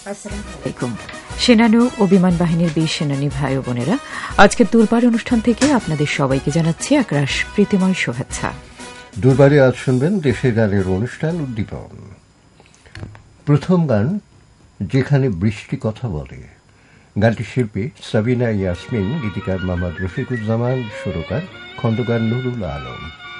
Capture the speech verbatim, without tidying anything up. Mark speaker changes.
Speaker 1: আসসালামু আলাইকুম। সেনানৌ ও বিমান বাহিনীর বীর সেনানী ভাই ও বোনেরা, আজকের দুর্বার অনুষ্ঠান থেকে আপনাদের সবাইকে জানাচ্ছি একরাশ প্রীতিময় শুভেচ্ছা।
Speaker 2: দুর্বারে আজ শুনবেন দেশের গানের অনুষ্ঠান উদ্দীপন। প্রথম গান যেখানে বৃষ্টি কথা বলে। গানটির শিল্পী সাবিনা ইয়াসমিন, গীতিকার মোহাম্মদ রফিকুজ্জামান, সুরকার খন্দকার নুরুল আলম।